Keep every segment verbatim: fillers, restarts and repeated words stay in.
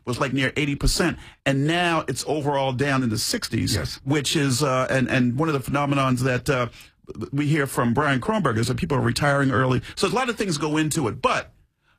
was like near eighty percent, and now it's overall down in the sixties, yes. which is, uh, and, and one of the phenomenons that uh, we hear from Brian Kronberg is that people are retiring early. So a lot of things go into it. But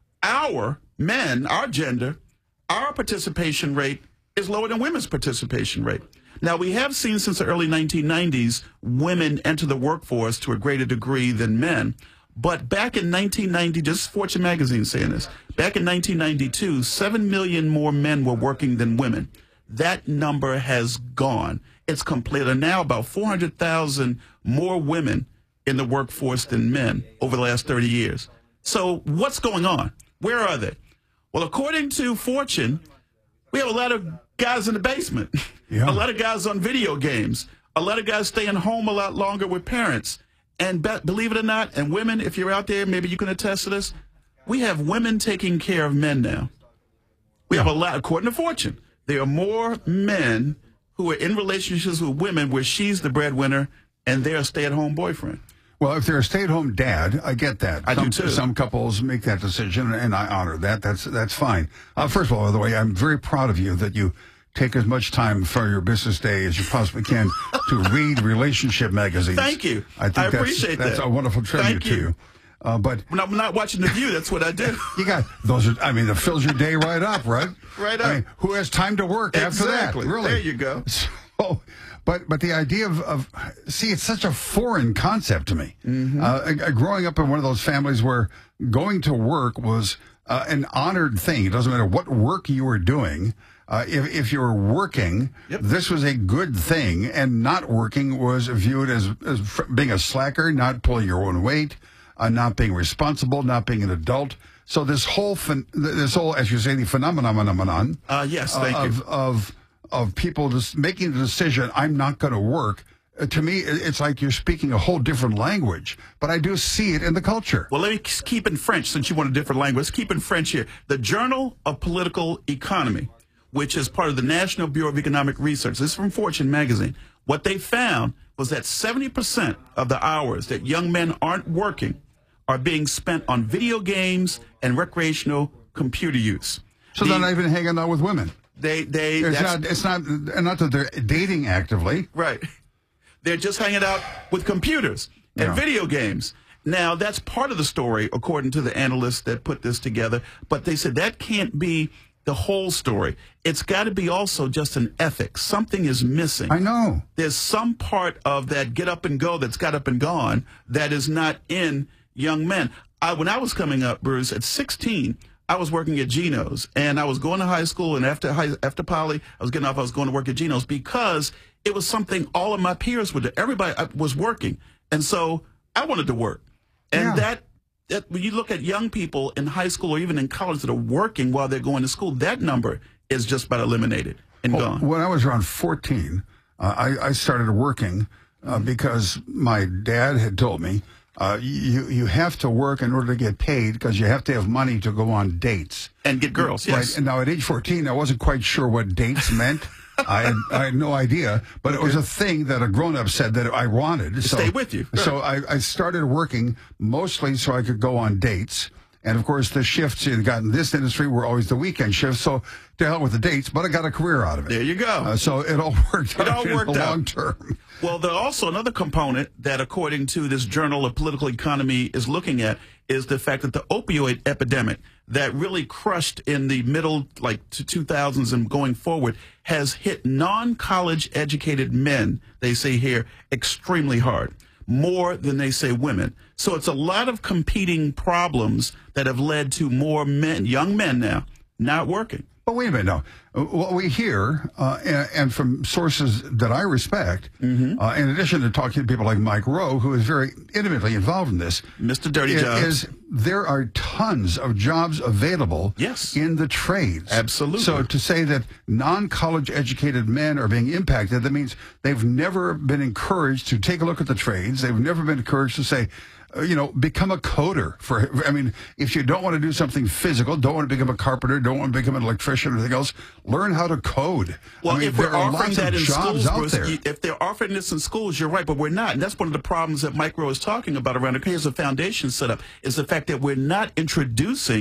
our men, our gender, our participation rate is lower than women's participation rate. Now, we have seen since the early nineteen nineties women enter the workforce to a greater degree than men. But back in nineteen ninety, just Fortune magazine saying this, back in nineteen ninety-two, seven million more men were working than women. That number has gone. It's completely now about four hundred thousand more women in the workforce than men over the last thirty years. So what's going on? Where are they? Well, according to Fortune, we have a lot of guys in the basement, yeah. a lot of guys on video games, a lot of guys staying home a lot longer with parents. And be believe it or not, and women, if you're out there, maybe you can attest to this, we have women taking care of men now. We yeah. have a lot, according to Fortune, there are more men who are in relationships with women where she's the breadwinner and they're a stay-at-home boyfriend. Well, if they're a stay-at-home dad, I get that. I some, do too. Some couples make that decision, and I honor that. That's that's fine. Uh, first of all, by the way, I'm very proud of you that you take as much time for your business day as you possibly can to read relationship magazines. Thank you. I, think I that's, appreciate that's that. That's a wonderful tribute Thank to you. you. Uh, but when I'm not watching The View, that's what I do. You got those. Are, I mean, it fills your day right up, right? Right up. I mean, who has time to work exactly. after that? Really? There you go. So, but but the idea of, of see, it's such a foreign concept to me. Mm-hmm. uh, growing up in one of those families where going to work was uh, an honored thing. It doesn't matter what work you were doing. Uh, if, if you were working, yep. this was a good thing, and not working was viewed as, as being a slacker, not pulling your own weight, uh, not being responsible, not being an adult. So this whole, this whole, as you say, the phenomenon uh, yes, thank uh, of, you. of of people just making the decision, I'm not going to work. Uh, to me, it's like you're speaking a whole different language, but I do see it in the culture. Well, let me keep in French since you want a different language. Let's keep in French here. The Journal of Political Economy, which is part of the National Bureau of Economic Research. This is from Fortune magazine. What they found was that seventy percent of the hours that young men aren't working are being spent on video games and recreational computer use. So the, they're not even hanging out with women. They, they, it's that's, not, it's not, not that they're dating actively. Right. They're just hanging out with computers and yeah. video games. Now, that's part of the story, according to the analysts that put this together. But they said that can't be the whole story. It's got to be also just an ethic. Something is missing. I know. There's some part of that get up and go that's got up and gone that is not in young men. I, when I was coming up, Bruce, at sixteen, I was working at Geno's, and I was going to high school, and after high, after poly, I was getting off, I was going to work at Geno's because it was something all of my peers would do. Everybody was working, and so I wanted to work. And yeah. that, that, when you look at young people in high school or even in college that are working while they're going to school, that number is just about eliminated and well, gone. When I was around fourteen, uh, I, I started working uh, because my dad had told me, Uh, you you have to work in order to get paid because you have to have money to go on dates and get girls. Right. Yes. And now at age fourteen, I wasn't quite sure what dates meant. I had I had no idea, but okay. it was a thing that a grown up said that I wanted. To so, stay with you. Right. So I, I started working mostly so I could go on dates. And of course, the shifts you got in this industry were always the weekend shifts. So to hell with the dates, but I got a career out of it. There you go. Uh, so it all worked it out all worked in the out. long term. Well, there's also another component that, according to this Journal of Political Economy, is looking at is the fact that the opioid epidemic that really crushed in the middle, like to two thousands and going forward, has hit non-college educated men, they say here, extremely hard, more than they say women. So it's a lot of competing problems that have led to more men, young men now, not working. But wait a minute now. What we hear, uh, and, and from sources that I respect, mm-hmm. uh, in addition to talking to people like Mike Rowe, who is very intimately involved in this, Mister Dirty is, Jobs, is there are tons of jobs available yes. in the trades. Absolutely. So to say that non-college educated men are being impacted, that means they've never been encouraged to take a look at the trades. They've never been encouraged to say, you know, become a coder. For I mean, if you don't want to do something physical, don't want to become a carpenter, don't want to become an electrician or anything else, learn how to code. Well, I mean, if there we're are offering lots that of in jobs schools, out Bruce, there. if they're offering this in schools, you're right, but we're not. And that's one of the problems that Mike Rowe is talking about around it. Here's a foundation set up, is the fact that we're not introducing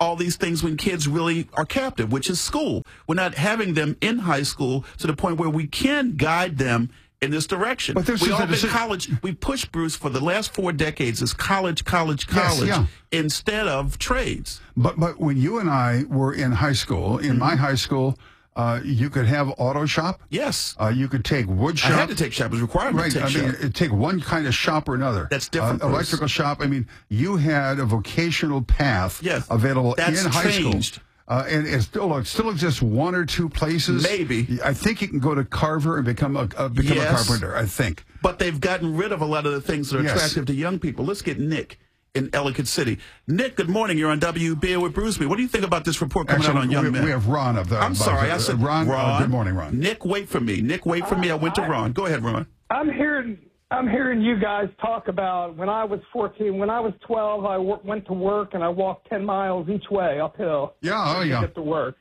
all these things when kids really are captive, which is school. We're not having them in high school to the point where we can guide them in this direction. But this we is all a been deci- college. We push, Bruce, for the last four decades is college, college, college Yes, yeah. instead of trades. But but when you and I were in high school, in mm-hmm. my high school, uh, you could have auto shop. Yes. Uh, you could take wood shop. I had to take shop. It was required right. to take I shop. mean, it take one kind of shop or another. That's different. Uh, electrical shop. I mean, you had a vocational path yes. available That's in high changed. school. Uh, and it still it still exists one or two places. Maybe. I think you can go to Carver and become a uh, become yes. a carpenter. I think. But they've gotten rid of a lot of the things that are yes. attractive to young people. Let's get Nick in Ellicott City. Nick, good morning. You're on W B with Bruceby. What do you think about this report coming Actually, out on young we, men? We have Ron of the. I'm sorry. Uh, I said Ron. Ron. Uh, good morning, Ron. Nick, wait for me. Nick, wait for me. I went to Ron. Go ahead, Ron. I'm hearing. I'm hearing you guys talk about when I was fourteen. When I was twelve, I w- went to work and I walked ten miles each way uphill. Yeah. Oh, to yeah. get to work.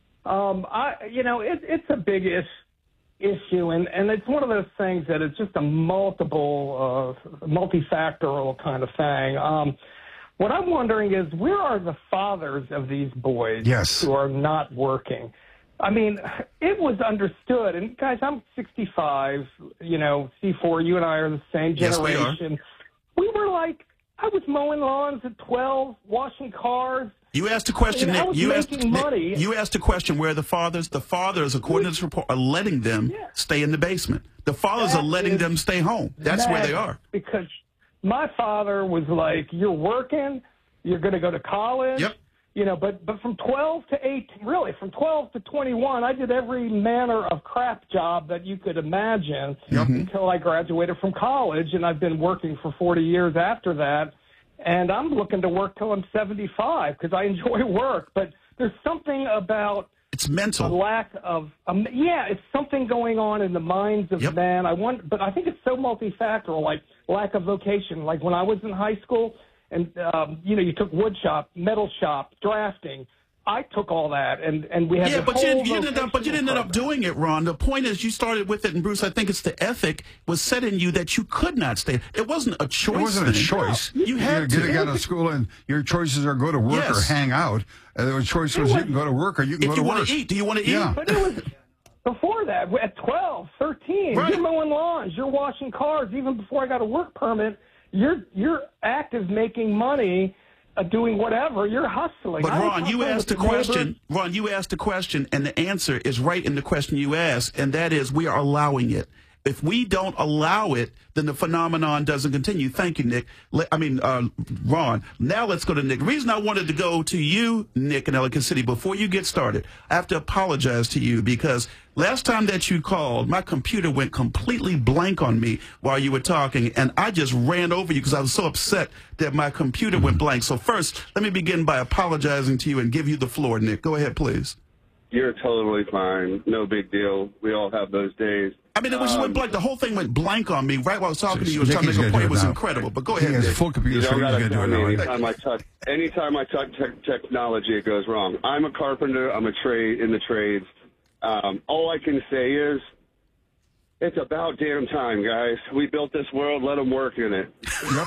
Um, I, you know, it, it's a big ish, issue, and, and it's one of those things that it's just a multiple, uh, multifactorial kind of thing. Um, what I'm wondering is, where are the fathers of these boys yes. who are not working? I mean, it was understood, and guys, I'm sixty-five, you know, C four, you and I are the same generation. Yes, we are. We were like, I was mowing lawns at twelve, washing cars. You asked a question, I mean, Nick. I You was asked, making money. Nick, you asked a question where the fathers, the fathers, according to this report, are letting them Yeah. stay in the basement. The fathers That are letting is them stay home. That's where they mad, are. Because my father was like, you're working, you're going to go to college. Yep. You know, but, but from twelve to eighteen, really, from twelve to twenty-one, I did every manner of crap job that you could imagine Yep. until I graduated from college, and I've been working for forty years after that. And I'm looking to work till I'm seventy-five because I enjoy work. But there's something about It's a mental. lack of, um, yeah, it's something going on in the minds of Yep. men. I want, but I think it's so multifactorial, like lack of vocation. Like when I was in high school, and um, you know, you took wood shop, metal shop, drafting. I took all that, and, and we had Yeah, the but whole you, you ended up, but you vocational ended up program. doing it, Ron. The point is, you started with it, and Bruce, I think it's the ethic was set in you that you could not stay. It wasn't a choice. It wasn't a thing. choice. No, you had You're to. getting out of school, and your choices are go to work Yes. or hang out. And the choice was, was- you can go to work or you can If go you to want work. to eat, do you want to eat? Yeah. But it was before that, at twelve, thirteen, Right. you're mowing lawns, you're washing cars. Even before I got a work permit, you're you're active making money, uh, doing whatever. You're hustling. But I was Ron, you hustling asked with a the neighbors. question. Ron, you asked a question, and the answer is right in the question you asked, and that is we are allowing it. If we don't allow it, then the phenomenon doesn't continue. Thank you, Nick. Le- I mean, uh, Ron. Now let's go to Nick. The reason I wanted to go to you, Nick, in Ellicott City, before you get started, I have to apologize to you because last time that you called, my computer went completely blank on me while you were talking, and I just ran over you because I was so upset that my computer went blank. So first, let me begin by apologizing to you and give you the floor, Nick. Go ahead, please. You're totally fine. No big deal. We all have those days. I mean, it was Um, went blank. The whole thing went blank on me right while I was talking to you. I was Nick trying to is make a gonna point. do It it was now. incredible. But go He ahead, has Nick. full computer You don't screen. He's gotta going to do it tell now. me right? anytime I touch, anytime I touch tech technology, it goes wrong. I'm a carpenter. I'm a trade in the trades. Um, all I can say is, it's about damn time, guys. We built this world. Let them work in it. Yep.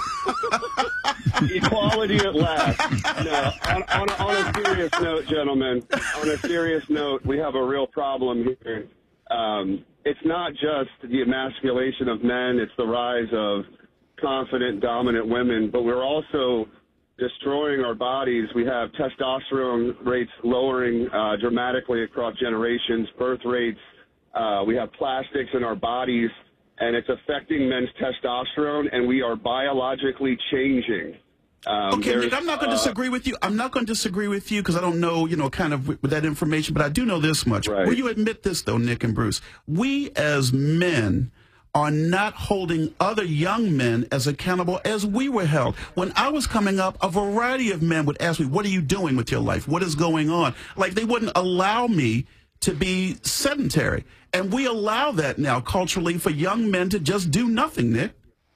Equality at last. No, on, on, a, on a serious note, gentlemen, on a serious note, we have a real problem here. Um, it's not just the emasculation of men. It's the rise of confident, dominant women, but we're also destroying our bodies. We have testosterone rates lowering uh, dramatically across generations, birth rates. Uh, we have plastics in our bodies, and it's affecting men's testosterone, and we are biologically changing. Um, Okay, Nick, there's, I'm not going to uh, disagree with you. I'm not going to disagree with you because I don't know, you know, kind of with, with that information, but I do know this much. Right. Will you admit this, though, Nick and Bruce? We as men are not holding other young men as accountable as we were held. When I was coming up, a variety of men would ask me, what are you doing with your life? What is going on? Like they wouldn't allow me to be sedentary. And we allow that now culturally for young men to just do nothing, Nick.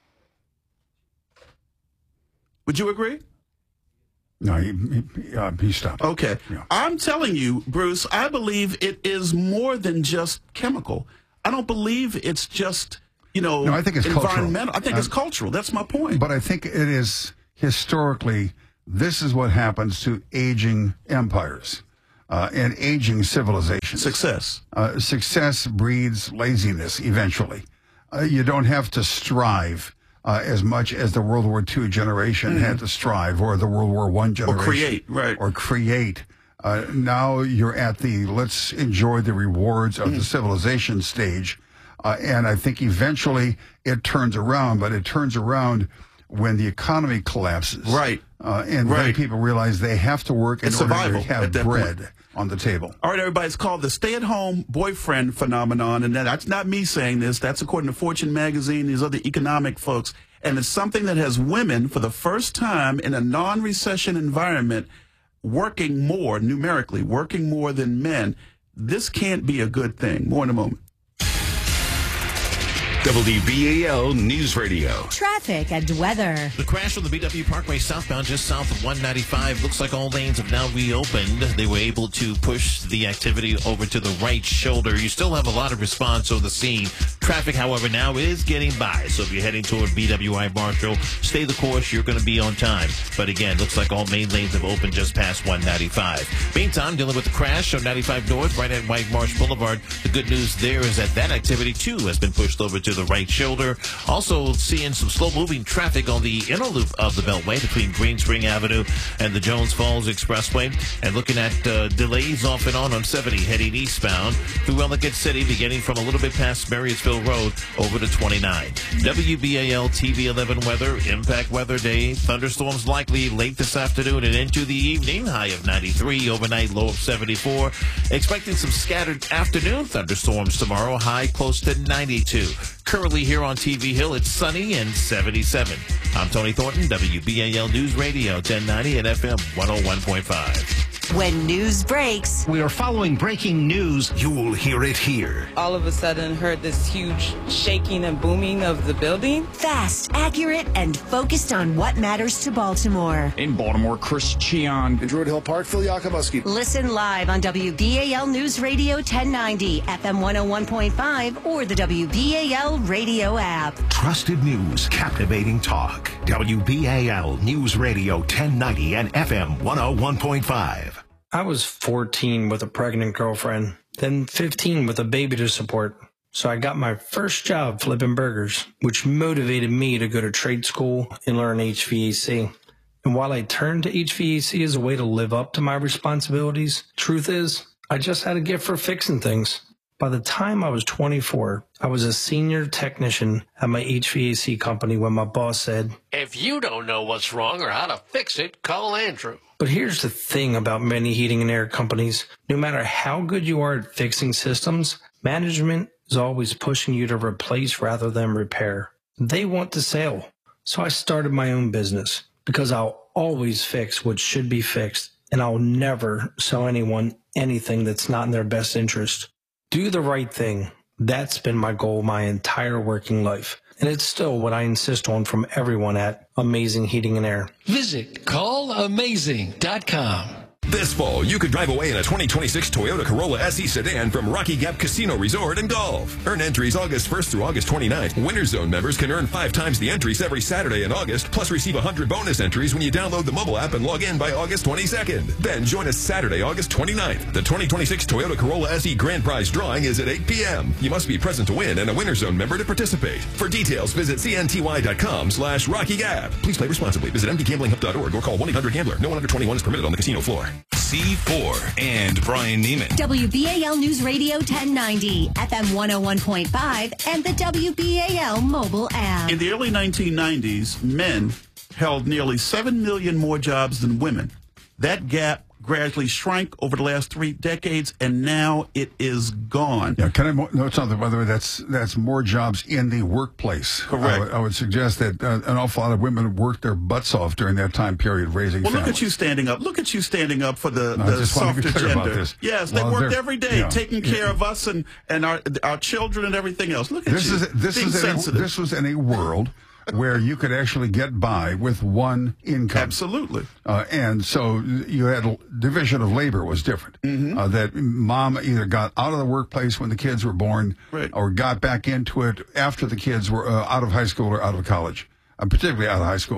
Would you agree? No, he, he, uh, he stopped. Okay. Yeah. I'm telling you, Bruce, I believe it is more than just chemical. I don't believe it's just, you know, No, I think it's cultural. environmental. I think Uh, it's cultural. That's my point. But I think it is historically this is what happens to aging empires uh, and aging civilizations. Success. Uh, success breeds laziness eventually. Uh, you don't have to strive uh, as much as the World War Two generation mm. had to strive, or the World War One generation. Or create, right. Or create. Uh, now you're at the let's enjoy the rewards of mm. the civilization stage. Uh, and I think eventually it turns around, but it turns around when the economy collapses. Right. Uh, and right. then people realize they have to work in it's order survival to have bread point. on the table. All right, everybody, it's called the stay-at-home boyfriend phenomenon, and that's not me saying this. That's according to Fortune magazine, these other economic folks. And it's something that has women, for the first time in a non-recession environment, working more, numerically, working more than men. This can't be a good thing. More in a moment. W B A L News Radio. Traffic and weather. The crash on the B W Parkway southbound just south of one ninety-five. Looks like all lanes have now reopened. They were able to push the activity over to the right shoulder. You still have a lot of response on the scene. Traffic, however, now is getting by. So if you're heading toward B W I Marshall, stay the course. You're going to be on time. But again, looks like all main lanes have opened just past one ninety-five. Meantime, dealing with the crash on ninety-five North, right at White Marsh Boulevard. The good news there is that that activity, too, has been pushed over to the right shoulder. Also seeing some slow-moving traffic on the inner loop of the Beltway between Green Spring Avenue and the Jones Falls Expressway. And looking at uh, delays off and on on seventy heading eastbound through Ellicott City, beginning from a little bit past Marysville Road over to twenty-nine. W B A L T V eleven weather, impact weather day. Thunderstorms likely late this afternoon and into the evening. High of ninety-three, overnight low of seventy-four. Expecting some scattered afternoon thunderstorms tomorrow, high close to ninety-two. Currently here on T V Hill, it's sunny and seventy-seven. I'm Tony Thornton, W B A L News Radio, ten ninety and F M one oh one point five. When news breaks, we are following breaking news. You will hear it here. All of a sudden heard this huge shaking and booming of the building. Fast, accurate, and focused on what matters to Baltimore. In Baltimore, Chris Cheon. In Druid Hill Park, Phil Yakovsky. Listen live on W B A L News Radio ten ninety, F M one oh one point five, or the W B A L radio app. Trusted news, captivating talk. W B A L News Radio ten ninety and F M one oh one point five. I was fourteen with a pregnant girlfriend, then fifteen with a baby to support. So I got my first job flipping burgers, which motivated me to go to trade school and learn H V A C. And while I turned to H V A C as a way to live up to my responsibilities, truth is, I just had a gift for fixing things. By the time I was twenty-four, I was a senior technician at my H V A C company when my boss said, "If you don't know what's wrong or how to fix it, call Andrew." But here's the thing about many heating and air companies. No matter how good you are at fixing systems, management is always pushing you to replace rather than repair. They want to sell. So I started my own business because I'll always fix what should be fixed, and I'll never sell anyone anything that's not in their best interest. Do the right thing. That's been my goal my entire working life. And it's still what I insist on from everyone at Amazing Heating and Air. Visit call amazing dot com. This fall, you could drive away in a twenty twenty-six Toyota Corolla S E sedan from Rocky Gap Casino Resort and Golf. Earn entries August first through August twenty-ninth. Winter Zone members can earn five times the entries every Saturday in August, plus receive one hundred bonus entries when you download the mobile app and log in by August twenty-second. Then join us Saturday, August twenty-ninth. The twenty twenty-six Toyota Corolla S E Grand Prize drawing is at eight p.m. You must be present to win and a Winter Zone member to participate. For details, visit C N T Y dot com slash Rocky Gap. Please play responsibly. Visit M D gambling hub dot org or call one eight hundred gambler. No one under twenty-one is permitted on the casino floor. C four and Brian Neiman. W B A L News Radio ten ninety, F M one oh one point five, and the W B A L mobile app. In the early nineteen nineties, men held nearly seven million more jobs than women. That gap gradually shrank over the last three decades, and now it is gone. Yeah, can I note something, by the way? That's that's more jobs in the workplace. Correct. I, w- I would suggest that uh, an awful lot of women worked their butts off during that time period raising well, families. look at you standing up. Look at you standing up for the, No, the I just want to softer be clear gender. about this. Yes, they Well, worked they're- every day, yeah. taking care Yeah. of us and, and our our children and everything else. Look at This you. is this being is in a, sensitive. this was in a world where you could actually get by with one income. Absolutely. Uh, and so you had division of labor was different. Mm-hmm. Uh, that mom either got out of the workplace when the kids were born, right. or got back into it after the kids were uh, out of high school or out of college, uh, particularly out of high school.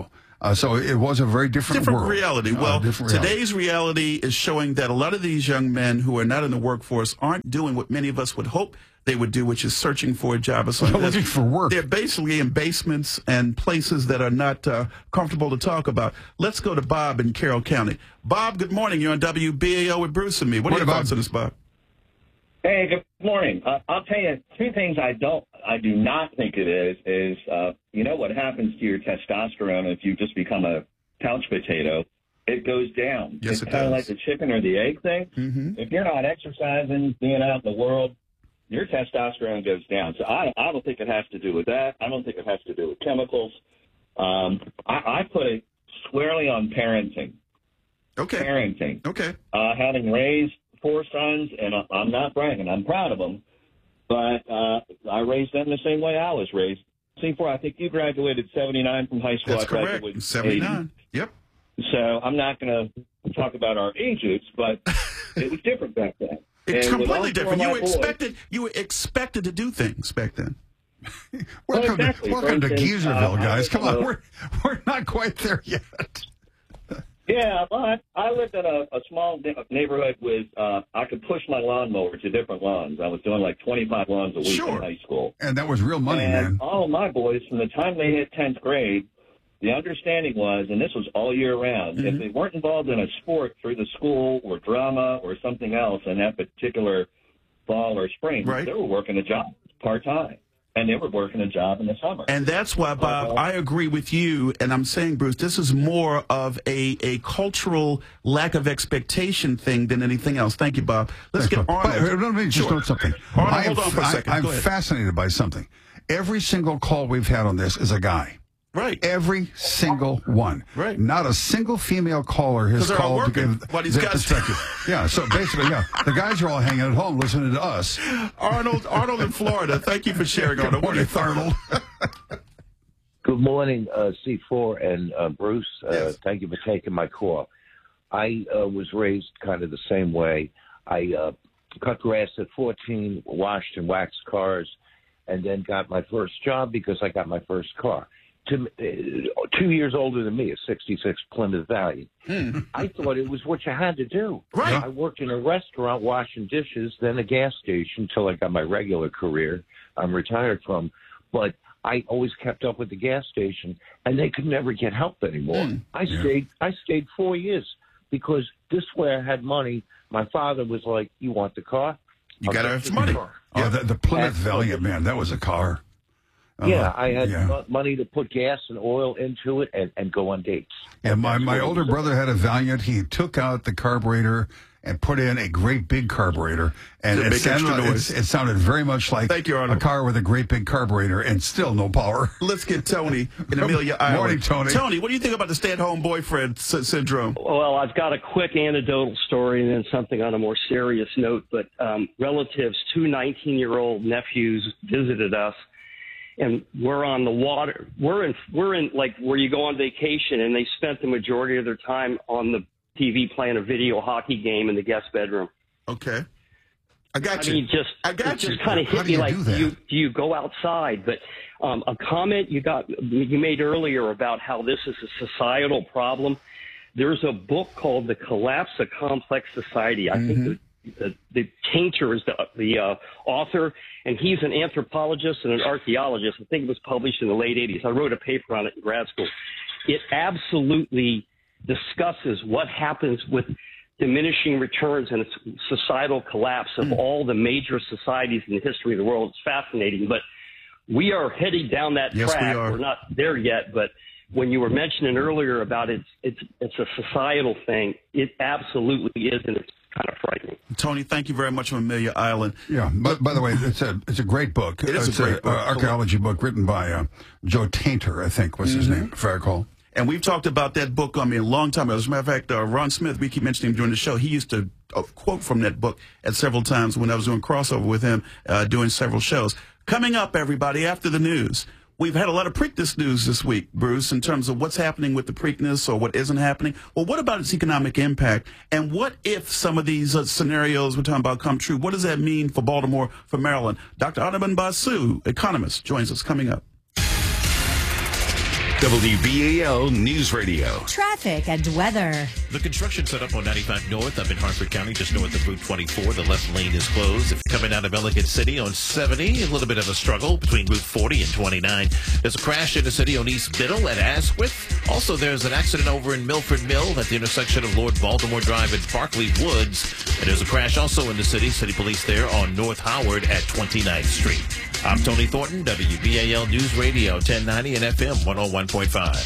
Uh, so it was a very different, different world. reality. Uh, Well, different reality. today's reality is showing that a lot of these young men who are not in the workforce aren't doing what many of us would hope they would do, which is searching for a job or something. They're looking for work. They're basically in basements and places that are not uh, comfortable to talk about. Let's go to Bob in Carroll County. Bob, good morning. You're on W B A L with Bruce and me. What are your thoughts on this, Bob? Hey, good morning. Uh, I'll tell you two things I don't, I do not think it is, is, uh, you know what happens to your testosterone if you just become a couch potato? It goes down. Yes, it's it kind of does. like the chicken or the egg thing. Mm-hmm. If you're not exercising, being out in the world, your testosterone goes down. So I, I don't think it has to do with that. I don't think it has to do with chemicals. Um, I, I put it squarely on parenting. Okay. Parenting. Okay. Uh, having raised four sons, and I- I'm not bragging, I'm proud of them, but uh, I raised them the same way I was raised. C four, I think you graduated seventy-nine from high school. That's I correct. graduated seventy-nine. eighty. Yep. So I'm not going to talk about our ages, but it was different back then. It's And with all completely four of different. You my were boys- expected. You were expected to do things back then. Welcome, exactly. to, welcome For to instance, Geezerville, uh, guys. Come on, uh, we're we're not quite there yet. Yeah, but I lived in a, a small ne- neighborhood with, uh, I could push my lawnmower to different lawns. I was doing like twenty-five lawns a week Sure. in high school. And that was real money, and man. all of my boys, from the time they hit tenth grade, the understanding was, and this was all year round, Mm-hmm. if they weren't involved in a sport through the school or drama or something else in that particular fall or spring, Right. they were working a job part-time. And they were working a job in the summer. And that's why, Bob, Uh-huh. I agree with you. And I'm saying, Bruce, this is more of a, a cultural lack of expectation thing than anything else. Thank you, Bob. Let's Thanks, get Bob. Arnold. But, uh, let me just Sure. note something. Arnold, I am, hold on for a I- second. I'm Go ahead. fascinated by something. Every single call we've had on this is a guy. Right. Every single one. Right. Not a single female caller has 'Cause they're all called to working. give What he's their got- perspective. Yeah, so basically, yeah, the guys are all hanging at home listening to us. Arnold, Arnold in Florida. Thank you for sharing, Good Arnold. What are your morning, thoughts? Arnold. Good morning, uh, C four and uh, Bruce. Uh, Yes. Thank you for taking my call. I uh, was raised kind of the same way. I uh, cut grass at fourteen, washed and waxed cars, and then got my first job because I got my first car. Two, uh, two years older than me, a sixty-six Plymouth Valiant. Hmm. I thought it was what you had to do. Right. I worked in a restaurant washing dishes, then a gas station until I got my regular career I'm retired from. But I always kept up with the gas station, and they could never get help anymore. Mm, I yeah. stayed. I stayed four years because this way I had money. My father was like, "You want the car? You I'll got to get have you some the money. car." Oh, the, the Plymouth And- Valiant, man, that was a car. Uh, Yeah, I had yeah. mo- money to put gas and oil into it and, and go on dates. And my, That's my what it older was. brother had a Valiant. He took out the carburetor and put in a great big carburetor. And It's a it big sounded, extra it, noise. it sounded very much like Thank you, a Arnold. car with a great big carburetor and still no power. Let's get Tony in Amelia Island. Morning, Tony. Tony, what do you think about the stay-at-home boyfriend sy- syndrome? Well, I've got a quick anecdotal story and then something on a more serious note. But um, relatives, two nineteen-year-old nephews visited us, and we're on the water. We're in, we're in like where you go on vacation, and they spent the majority of their time on the T V playing a video hockey game in the guest bedroom. Okay. I got I you. mean, just I got it you. just kind of How hit do you me like, do that? you do you go outside? But um, a comment you got you made earlier about how this is a societal problem. There's a book called The Collapse of Complex Society. I Mm-hmm. think the, the, the Tainter is the, the uh, author, and he's an anthropologist and an archaeologist. I think it was published in the late eighties. I wrote a paper on it in grad school. It absolutely discusses what happens with diminishing returns and societal collapse of Mm. all the major societies in the history of the world. It's fascinating, but we are heading down that Yes, we track. are. We're not there yet, but when you were mentioning earlier about it's it's it's a societal thing, it absolutely is, and it's kind of frightening. Tony, thank you very much from Amelia Island. Yeah. By, by the way, it's a it's a great book. It is a it's great book. uh, archaeology book written by uh, Joe Tainter, I think was his Mm-hmm. name, if I recall. And we've talked about that book, I mean, a long time ago. As a matter of fact, uh, Ron Smith, we keep mentioning him during the show. He used to uh, quote from that book at several times when I was doing crossover with him, uh, doing several shows. Coming up, everybody, after the news, we've had a lot of Preakness news this week, Bruce, in terms of what's happening with the Preakness or what isn't happening. Well, what about its economic impact? And what if some of these uh, scenarios we're talking about come true? What does that mean for Baltimore, for Maryland? Doctor Anirban Basu, economist, joins us coming up. W B A L News Radio. Traffic and weather. The construction set up on ninety-five North up in Hartford County, just north of Route twenty-four. The left lane is closed. If you're coming out of Ellicott City on seventy, a little bit of a struggle between Route forty and twenty-nine. There's a crash in the city on East Biddle at Asquith. Also, there's an accident over in Milford Mill at the intersection of Lord Baltimore Drive and Barkley Woods. And there's a crash also in the city. City police there on North Howard at twenty-ninth Street. I'm Tony Thornton, W B A L News Radio, ten ninety and F M one oh one point five.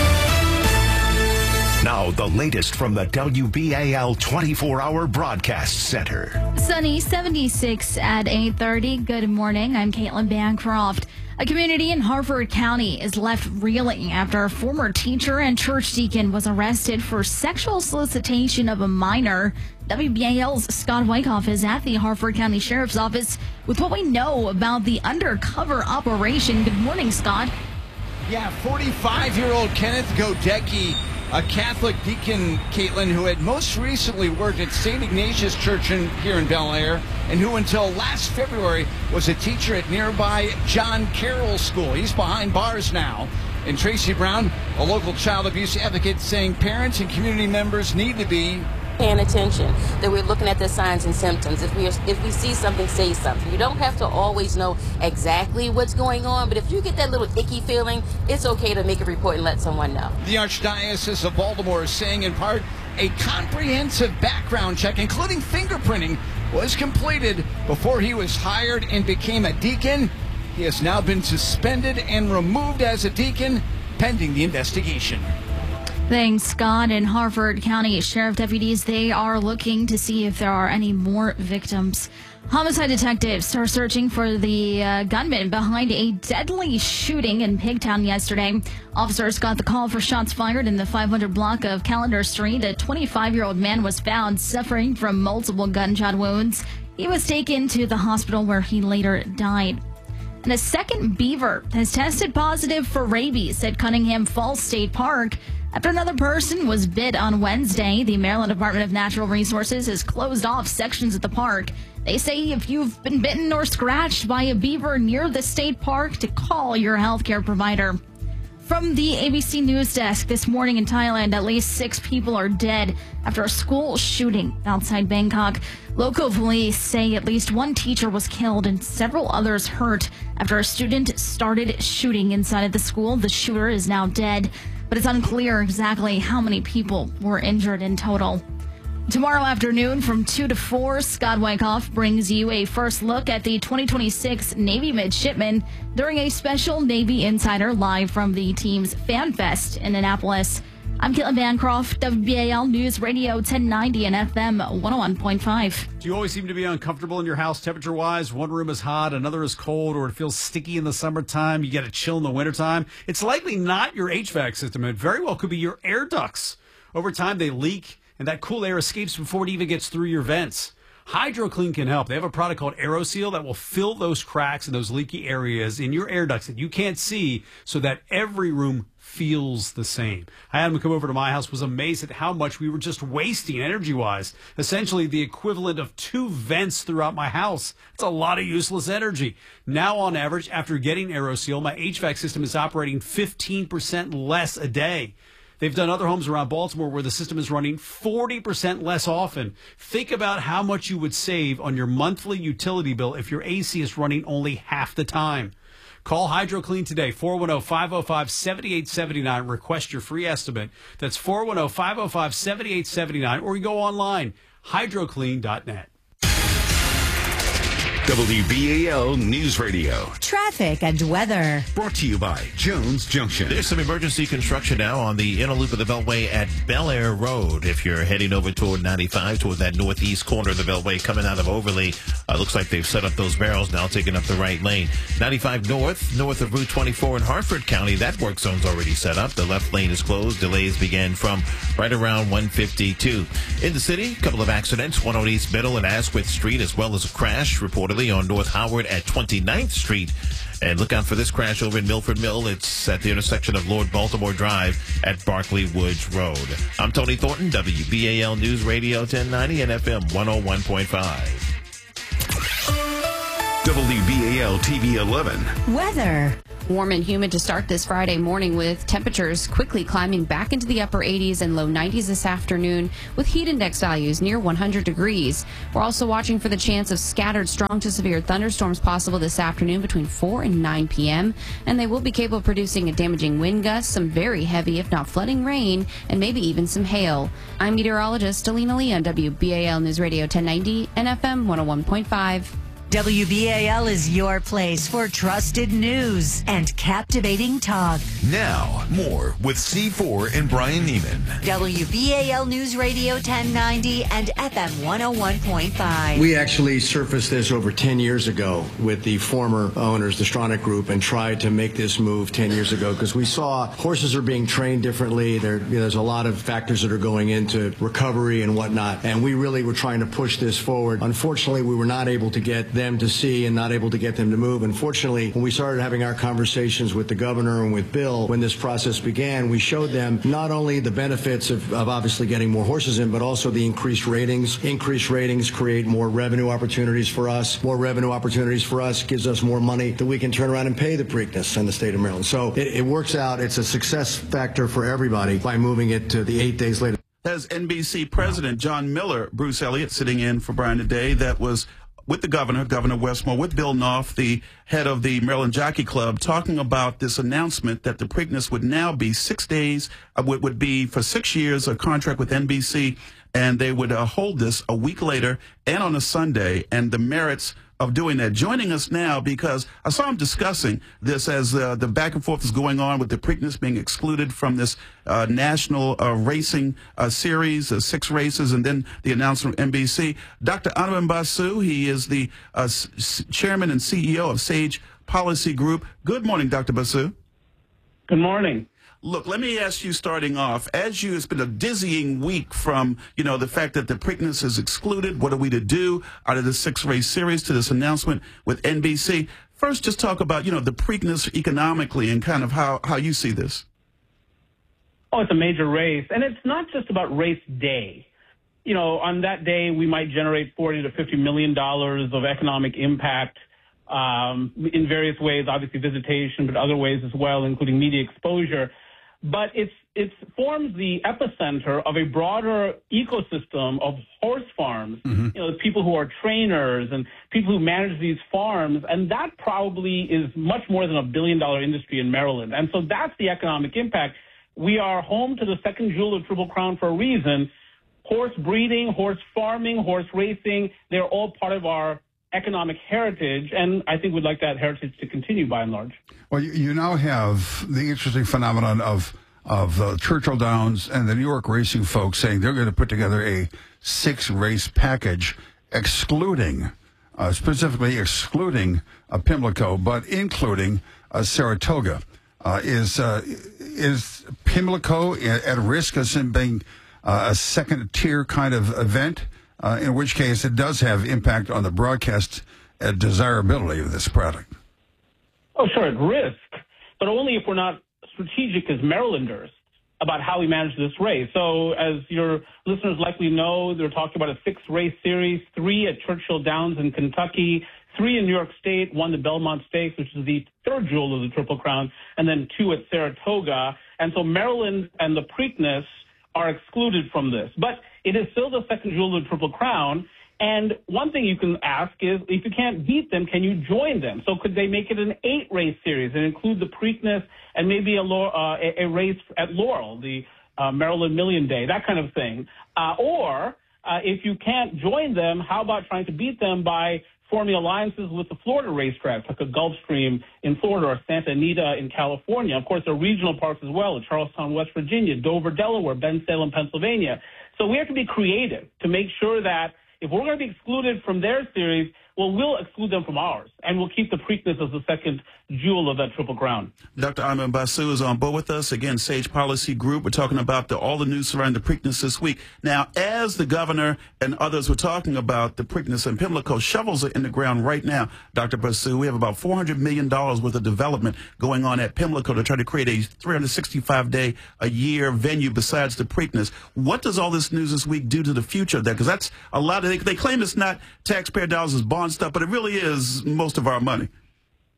Now, the latest from the W B A L twenty-four hour Broadcast Center. Sunny, seventy-six at eight thirty. Good morning. I'm Caitlin Bancroft. A community in Harford County is left reeling after a former teacher and church deacon was arrested for sexual solicitation of a minor. W B A L's Scott Wyckoff is at the Harford County Sheriff's Office with what we know about the undercover operation. Good morning, Scott. Yeah, forty-five-year-old Kenneth Godecki, a Catholic deacon, Caitlin, who had most recently worked at Saint Ignatius Church in, here in Bel Air, and who until last February was a teacher at nearby John Carroll School. He's behind bars now. And Tracy Brown, a local child abuse advocate, saying parents and community members need to be paying attention, that we're looking at the signs and symptoms. If we are, if we see something, say something. You don't have to always know exactly what's going on, but if you get that little icky feeling, it's okay to make a report and let someone know. The Archdiocese of Baltimore is saying in part a comprehensive background check, including fingerprinting, was completed before he was hired and became a deacon. He has now been suspended and removed as a deacon pending the investigation. Thanks, Scott. And Harford County Sheriff deputies, they are looking to see if there are any more victims. Homicide detectives are searching for the uh, gunman behind a deadly shooting in Pigtown yesterday. Officers got the call for shots fired in the five hundred block of Calendar Street. A twenty-five-year-old man was found suffering from multiple gunshot wounds. He was taken to the hospital where he later died. And a second beaver has tested positive for rabies at Cunningham Falls State Park. After another person was bit on Wednesday, the Maryland Department of Natural Resources has closed off sections of the park. They say if you've been bitten or scratched by a beaver near the state park, to call your healthcare provider. From the A B C News Desk this morning in Thailand, at least six people are dead after a school shooting outside Bangkok. Local police say at least one teacher was killed and several others hurt after a student started shooting inside of the school. The shooter is now dead, but it's unclear exactly how many people were injured in total. Tomorrow afternoon from two to four, Scott Wyckoff brings you a first look at the twenty twenty-six Navy Midshipmen during a special Navy Insider live from the team's Fan Fest in Annapolis. I'm Caitlin Bancroft, W B A L News Radio ten ninety and F M one oh one point five. Do you always seem to be uncomfortable in your house temperature-wise? One room is hot, another is cold, or it feels sticky in the summertime, you get a chill in the wintertime? It's likely not your H V A C system. It very well could be your air ducts. Over time, they leak, and that cool air escapes before it even gets through your vents. HydroClean can help. They have a product called AeroSeal that will fill those cracks and those leaky areas in your air ducts that you can't see so that every room feels the same. I had him come over to my house, was amazed at how much we were just wasting energy-wise. Essentially the equivalent of two vents throughout my house. It's a lot of useless energy. Now, on average, after getting AeroSeal, my H V A C system is operating fifteen percent less a day. They've done other homes around Baltimore where the system is running forty percent less often. Think about how much you would save on your monthly utility bill if your A C is running only half the time. Call HydroClean today, four one zero, five zero five, seven eight seven nine. Request your free estimate. That's four one zero, five zero five, seven eight seven nine. Or you go online, hydroclean dot net. W B A L News Radio. Traffic and weather. Brought to you by Jones Junction. There's some emergency construction now on the inner loop of the Beltway at Bel Air Road. If you're heading over toward ninety-five, toward that northeast corner of the Beltway coming out of Overly, uh, looks like they've set up those barrels now, taking up the right lane. ninety-five north, north of Route twenty-four in Hartford County, that work zone's already set up. The left lane is closed. Delays began from right around one fifty-two. In the city, a couple of accidents, one on East Middle and Asquith Street, as well as a crash reportedly on North Howard at twenty-ninth Street. And look out for this crash over in Milford Mill. It's at the intersection of Lord Baltimore Drive at Barkley Woods Road. I'm Tony Thornton, W B A L News Radio ten ninety and F M one oh one point five. W B A L T V eleven. Weather. Warm and humid to start this Friday morning, with temperatures quickly climbing back into the upper eighties and low nineties this afternoon, with heat index values near one hundred degrees. We're also watching for the chance of scattered strong to severe thunderstorms possible this afternoon between four and nine p.m., and they will be capable of producing a damaging wind gust, some very heavy, if not flooding rain, and maybe even some hail. I'm meteorologist Alina Lee on W B A L News Radio ten ninety and F M one oh one point five. W B A L is your place for trusted news and captivating talk. Now, more with C four and Brian Neiman. W B A L News Radio ten ninety and F M one oh one point five. We actually surfaced this over ten years ago with the former owners, the Stronach Group, and tried to make this move ten years ago because we saw horses are being trained differently. There, you know, there's a lot of factors that are going into recovery and whatnot, and we really were trying to push this forward. Unfortunately, we were not able to get them to see and not able to get them to move. Unfortunately, when we started having our conversations with the governor and with Bill, when this process began, we showed them not only the benefits of, of obviously getting more horses in, but also the increased ratings. Increased ratings create more revenue opportunities for us. More revenue opportunities for us gives us more money that we can turn around and pay the Preakness in the state of Maryland. So it, it works out. It's a success factor for everybody by moving it to the eight days later. As N B C President John Miller, Bruce Elliott, sitting in for Brian today, that was with the governor, Governor Westmore, with Bill Knopf, the head of the Maryland Jockey Club, talking about this announcement that the Preakness would now be six days, uh, would, would be for six years, a contract with N B C, and they would uh, hold this a week later and on a Sunday, and the merits of doing that. Joining us now, because I saw him discussing this as uh, the back and forth is going on with the Preakness being excluded from this uh, national uh, racing uh, series, uh, six races, and then the announcement from N B C. Doctor Anirban Basu, he is the uh, s chairman and C E O of Sage Policy Group. Good morning, Doctor Basu. Good morning. Look, let me ask you starting off, as you, it's been a dizzying week from, you know, the fact that the Preakness is excluded. What are we to do out of the six race series to this announcement with N B C? First, just talk about, you know, the Preakness economically and kind of how, how you see this. Oh, it's a major race. And it's not just about race day. You know, on that day, we might generate forty to fifty million dollars of economic impact um, in various ways, obviously visitation, but other ways as well, including media exposure. But it's it forms the epicenter of a broader ecosystem of horse farms, mm-hmm. you know, the people who are trainers and people who manage these farms. And that probably is much more than a billion dollar industry in Maryland. And so that's the economic impact. We are home to the second jewel of Triple Crown for a reason. Horse breeding, horse farming, horse racing, they're all part of our economic heritage, and I think we'd like that heritage to continue by and large. Well, you, you now have the interesting phenomenon of of uh, Churchill Downs and the New York racing folks saying they're going to put together a six-race package, excluding, uh, specifically excluding uh, Pimlico, but including uh, Saratoga. Uh, is uh, is Pimlico at risk of being uh, a second-tier kind of event? Uh, in which case it does have impact on the broadcast uh, desirability of this product. Oh, sure, at risk, but only if we're not strategic as Marylanders about how we manage this race. So as your listeners likely know, they're talking about a six-race series, three at Churchill Downs in Kentucky, three in New York State, one the Belmont Stakes, which is the third jewel of the Triple Crown, and then two at Saratoga. And so Maryland and the Preakness are excluded from this. But it is still the second jewel of the Triple Crown. And one thing you can ask is, if you can't beat them, can you join them? So could they make it an eight-race series and include the Preakness and maybe a, uh, a, a race at Laurel, the uh, Maryland Million Day, that kind of thing? Uh, or uh, if you can't join them, how about trying to beat them by forming alliances with the Florida racetracks, like a Gulfstream in Florida or Santa Anita in California? Of course, there are regional parks as well, Charlestown, West Virginia, Dover, Delaware, Bensalem, Pennsylvania. So we have to be creative to make sure that if we're going to be excluded from their series, well, we'll exclude them from ours, and we'll keep the Preakness as the second jewel of that Triple Crown. Doctor Anirban Basu is on board with us. Again, Sage Policy Group. We're talking about the, all the news surrounding the Preakness this week. Now, as the governor and others were talking about the Preakness and Pimlico, shovels are in the ground right now, Doctor Basu. We have about four hundred million dollars worth of development going on at Pimlico to try to create a three hundred sixty-five day a year venue besides the Preakness. What does all this news this week do to the future of that? Because that's a lot of, they, they claim it's not taxpayer dollars, it's bond stuff, but it really is most of our money.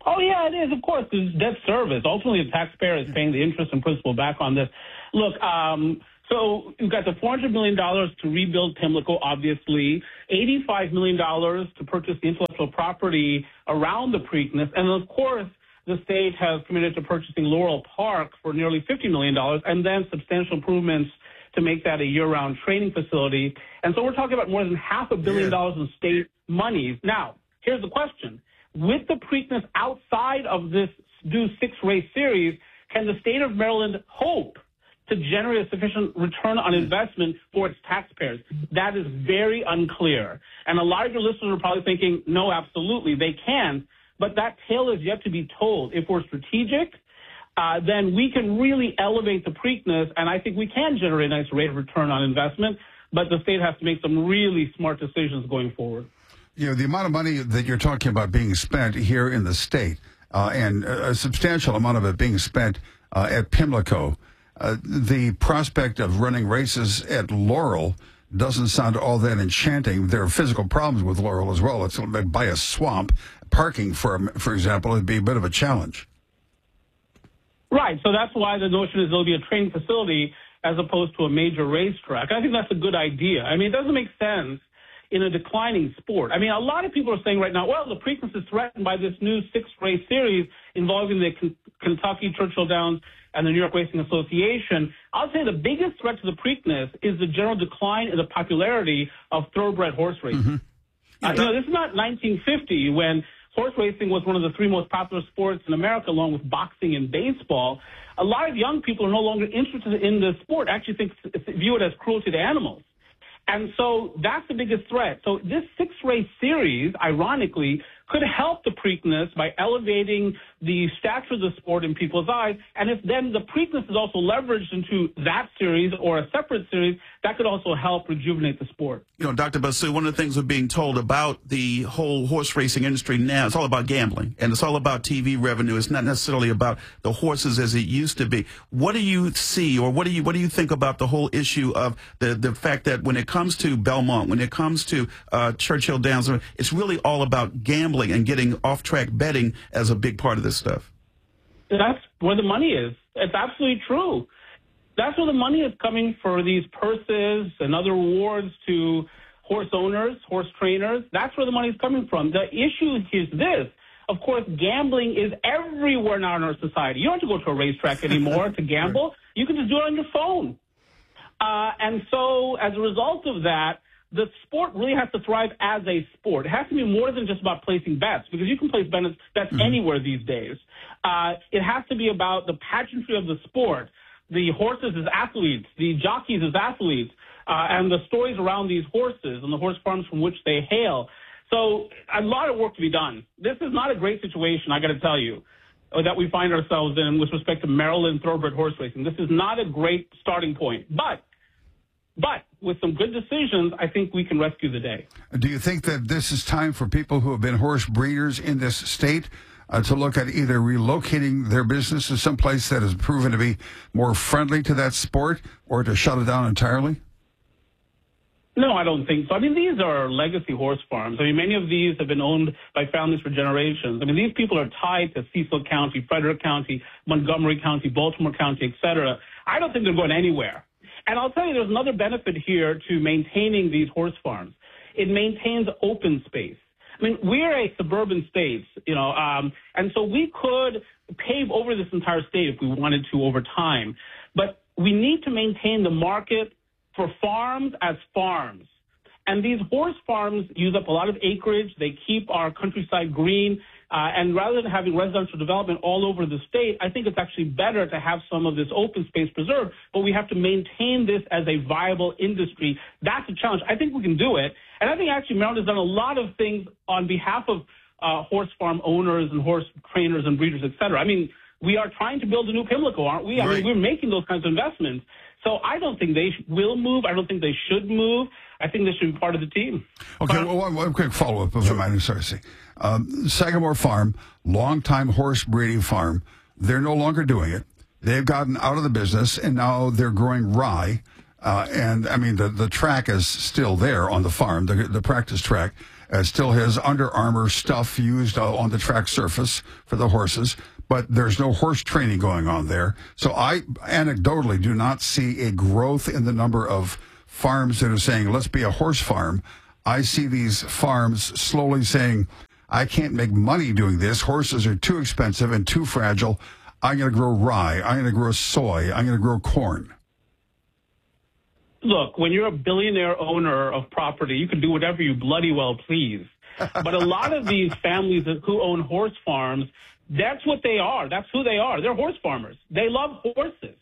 Oh, yeah, it is. Of course, it's debt service. Ultimately, the taxpayer is paying the interest and principal back on this. Look, um, so you've got the four hundred million dollars to rebuild Pimlico, obviously, eighty-five million dollars to purchase the intellectual property around the Preakness, and of course, the state has committed to purchasing Laurel Park for nearly fifty million dollars, and then substantial improvements to make that a year-round training facility. And so we're talking about more than half a billion dollars in state monies. Now, here's the question. With the Preakness outside of this new six-race series, can the state of Maryland hope to generate a sufficient return on investment for its taxpayers? That is very unclear. And a lot of your listeners are probably thinking, no, absolutely, they can. But that tale is yet to be told. If we're strategic, uh, then we can really elevate the Preakness, and I think we can generate a nice rate of return on investment. But the state has to make some really smart decisions going forward. You know, the amount of money that you're talking about being spent here in the state, uh, and a substantial amount of it being spent uh, at Pimlico, uh, the prospect of running races at Laurel doesn't sound all that enchanting. There are physical problems with Laurel as well. It's by a swamp. Parking, for for example, would be a bit of a challenge. Right. So that's why the notion is there'll be a training facility as opposed to a major racetrack. I think that's a good idea. I mean, it doesn't make sense in a declining sport. I mean, a lot of people are saying right now, well, the Preakness is threatened by this new six-race series involving the K- Kentucky Churchill Downs and the New York Racing Association. I'll say the biggest threat to the Preakness is the general decline in the popularity of thoroughbred horse racing. Mm-hmm. Yeah, uh, you know, this is not nineteen fifty when horse racing was one of the three most popular sports in America, along with boxing and baseball. A lot of young people are no longer interested in the sport, actually think, view it as cruelty to animals. And so that's the biggest threat. So this six-race series, ironically, could help the Preakness by elevating the stature of the sport in people's eyes. And if then the Preakness is also leveraged into that series or a separate series, that could also help rejuvenate the sport. You know, Doctor Basu, one of the things we're being told about the whole horse racing industry now, it's all about gambling, and it's all about T V revenue. It's not necessarily about the horses as it used to be. What do you see, or what do you what do you think about the whole issue of the the fact that when it comes to Belmont, when it comes to uh, Churchill Downs, it's really all about gambling and getting off-track betting as a big part of this stuff? That's where the money is. It's absolutely true. That's where the money is coming for these purses and other awards to horse owners, horse trainers. That's where the money is coming from. The issue is this. Of course, gambling is everywhere now in our society. You don't have to go to a racetrack anymore to gamble. You can just do it on your phone. Uh, and so as a result of that, the sport really has to thrive as a sport. It has to be more than just about placing bets, because you can place bets mm-hmm. anywhere these days. Uh, it has to be about the pageantry of the sport, the horses as athletes, the jockeys as athletes, uh, and the stories around these horses and the horse farms from which they hail. So a lot of work to be done. This is not a great situation, I got to tell you, that we find ourselves in with respect to Maryland thoroughbred horse racing. This is not a great starting point, but But with some good decisions, I think we can rescue the day. Do you think that this is time for people who have been horse breeders in this state uh, to look at either relocating their business to some place that has proven to be more friendly to that sport, or to shut it down entirely? No, I don't think so. I mean, these are legacy horse farms. I mean, many of these have been owned by families for generations. I mean, these people are tied to Cecil County, Frederick County, Montgomery County, Baltimore County, et cetera. I don't think they're going anywhere. And I'll tell you, there's another benefit here to maintaining these horse farms. It maintains open space. I mean, we're a suburban state, you know, um, and so we could pave over this entire state if we wanted to over time. But we need to maintain the market for farms as farms. And these horse farms use up a lot of acreage. They keep our countryside green. Uh, and rather than having residential development all over the state, I think it's actually better to have some of this open space preserved, but we have to maintain this as a viable industry. That's a challenge. I think we can do it. And I think actually Maryland has done a lot of things on behalf of uh, horse farm owners and horse trainers and breeders, et cetera. I mean, we are trying to build a new Pimlico, aren't we? I right. mean, we're making those kinds of investments. So I don't think they will move. I don't think they should move. I think they should be part of the team. Okay, well, one, one quick follow-up of sure. my sorry, um, Sagamore Farm, longtime horse breeding farm, they're no longer doing it. They've gotten out of the business, and now they're growing rye. Uh, and, I mean, the, the track is still there on the farm, the, the practice track. uh, still has Under Armour stuff used uh, on the track surface for the horses, but there's no horse training going on there. So I anecdotally do not see a growth in the number of farms that are saying, let's be a horse farm. I see these farms slowly saying, I can't make money doing this. Horses are too expensive and too fragile. I'm going to grow rye. I'm going to grow soy. I'm going to grow corn. Look, when you're a billionaire owner of property, you can do whatever you bloody well please. But a lot of these families who own horse farms, that's what they are. That's who they are. They're horse farmers. They love horses.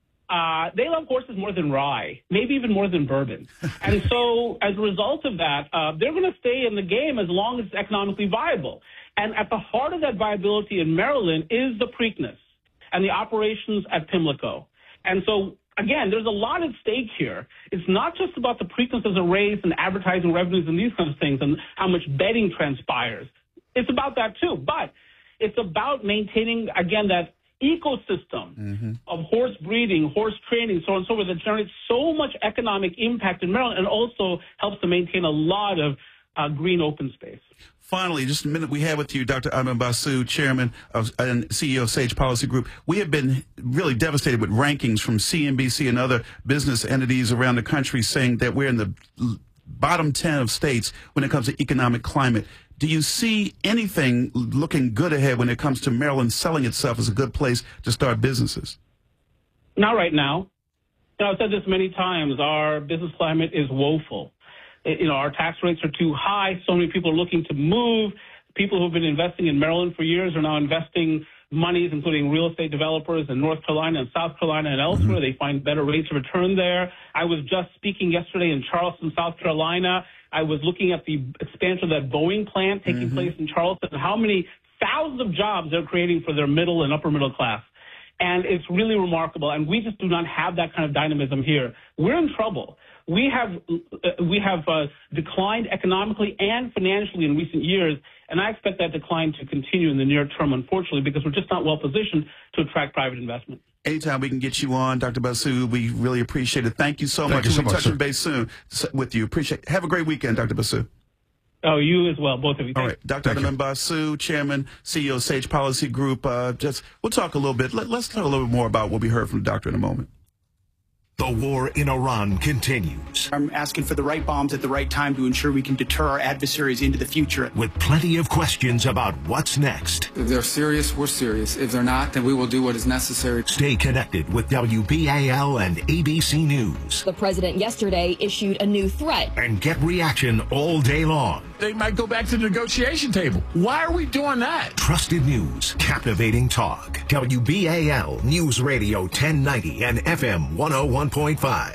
Uh, they love horses more than rye, maybe even more than bourbon. And so as a result of that, uh, they're going to stay in the game as long as it's economically viable. And at the heart of that viability in Maryland is the Preakness and the operations at Pimlico. And so, again, there's a lot at stake here. It's not just about the Preakness as a race and advertising revenues and these kinds of things and how much betting transpires. It's about that too. But it's about maintaining, again, that ecosystem mm-hmm. of horse breeding, horse training, so on and so forth, that generates so much economic impact in Maryland and also helps to maintain a lot of uh, green open space. Finally, just a minute we have with you, Doctor Ahmed Basu, Chairman of, and C E O of Sage Policy Group. We have been really devastated with rankings from C N B C and other business entities around the country saying that we're in the bottom ten of states when it comes to economic climate. Do you see anything looking good ahead when it comes to Maryland selling itself as a good place to start businesses? Not right now. You know, I've said this many times. Our business climate is woeful. You know, our tax rates are too high. So many people are looking to move. People who have been investing in Maryland for years are now investing monies, including real estate developers in North Carolina and South Carolina and elsewhere. Mm-hmm. They find better rates of return there. I was just speaking yesterday in Charleston, South Carolina. I was looking at the expansion of that Boeing plant taking mm-hmm. place in Charleston, and how many thousands of jobs they're creating for their middle and upper middle class. And it's really remarkable. And we just do not have that kind of dynamism here. We're in trouble. We have uh, we have uh, declined economically and financially in recent years, and I expect that decline to continue in the near term, unfortunately, because we're just not well positioned to attract private investment. Anytime we can get you on, Doctor Basu, we really appreciate it. Thank you so Thank much. You so we'll be much, touching sir. base soon with you. Appreciate it. Have a great weekend, Doctor Basu. Oh, you as well, both of you. All right, Doctor Ahmed Basu, Chairman, C E O of Sage Policy Group. Uh, just we'll talk a little bit. Let, let's talk a little bit more about what we heard from the doctor in a moment. The war in Iran continues. I'm asking for the right bombs at the right time to ensure we can deter our adversaries into the future. With plenty of questions about what's next. If they're serious, we're serious. If they're not, then we will do what is necessary. Stay connected with W B A L and A B C News. The president yesterday issued a new threat. And get reaction all day long. They might go back to the negotiation table. Why are we doing that? Trusted news, captivating talk. W B A L News Radio ten ninety and F M one oh one point five.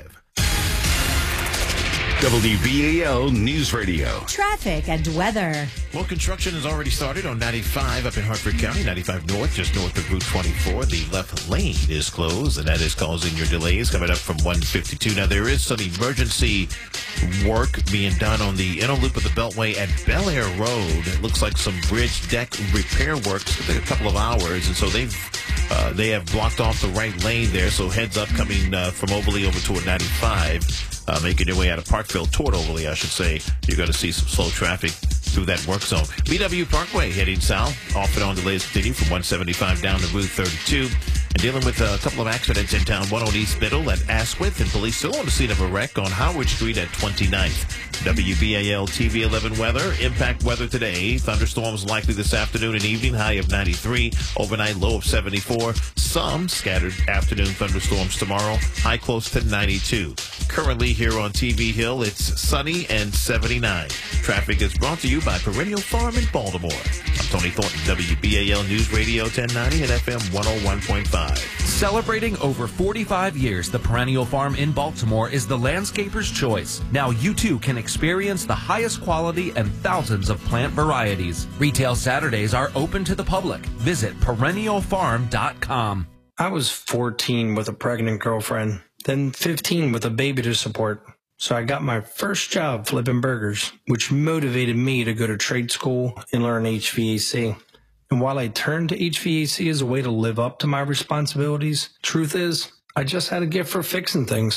W B A L News Radio. Traffic and weather. Well, construction has already started on ninety-five up in Hartford County, ninety-five North, just north of Route twenty-four. The left lane is closed, and that is causing your delays coming up from one fifty-two. Now, there is some emergency work being done on the inner loop of the Beltway at Bel Air Road. It looks like some bridge deck repair work. It's going to take a couple of hours, and so they've uh, they have blocked off the right lane there. So heads up coming uh, from Overly over toward ninety-five. Uh, making your way out of Parkville toward Overly, I should say. You're going to see some slow traffic through that work zone. B W Parkway heading south. Off and on delays continue from one seventy-five down to Route thirty-two. And dealing with a couple of accidents in town. One on East Middle at Asquith, and police still on the scene of a wreck on Howard Street at twenty-ninth. W B A L T V eleven weather. Impact weather today. Thunderstorms likely this afternoon and evening. High of ninety-three. Overnight low of seventy-four. Some scattered afternoon thunderstorms tomorrow. High close to ninety-two. Currently here on T V Hill, it's sunny and seventy-nine. Traffic is brought to you by Perennial Farm in Baltimore. I'm Tony Thornton, W B A L News Radio ten ninety and F M one oh one point five. Celebrating over forty-five years, the Perennial Farm in Baltimore is the landscaper's choice. Now you too can experience the highest quality and thousands of plant varieties. Retail Saturdays are open to the public. Visit perennial farm dot com. I was fourteen with a pregnant girlfriend, then fifteen with a baby to support. So I got my first job flipping burgers, which motivated me to go to trade school and learn H V A C. And while I turned to H V A C as a way to live up to my responsibilities, truth is, I just had a gift for fixing things.